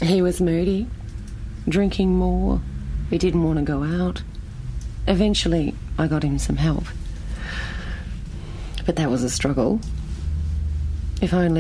He was moody, drinking more. He didn't want to go out. Eventually, I got him some help. But that was a struggle. If only